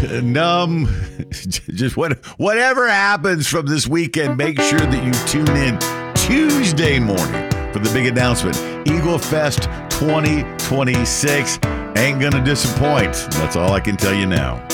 numb. Just whatever happens from this weekend, make sure that you tune in Tuesday morning for the big announcement. Eagle Fest 2026 ain't going to disappoint. That's all I can tell you now.